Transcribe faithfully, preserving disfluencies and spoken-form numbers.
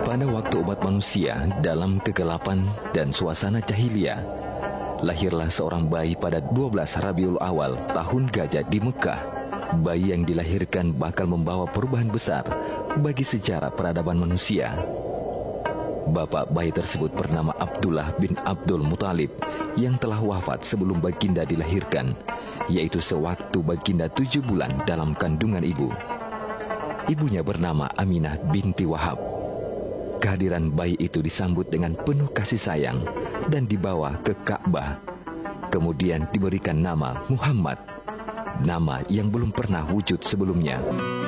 Pada waktu umat manusia dalam kegelapan dan suasana jahiliyah, lahirlah seorang bayi pada dua belas Rabiul Awal tahun Gajah di Mekah. Bayi yang dilahirkan bakal membawa perubahan besar bagi sejarah peradaban manusia. Bapak bayi tersebut bernama Abdullah bin Abdul Muthalib yang telah wafat sebelum baginda dilahirkan, yaitu sewaktu baginda tujuh bulan dalam kandungan ibu. Ibunya bernama Aminah binti Wahab. Kehadiran bayi itu disambut dengan penuh kasih sayang dan dibawa ke Ka'bah. Kemudian diberikan nama Muhammad, nama yang belum pernah wujud sebelumnya.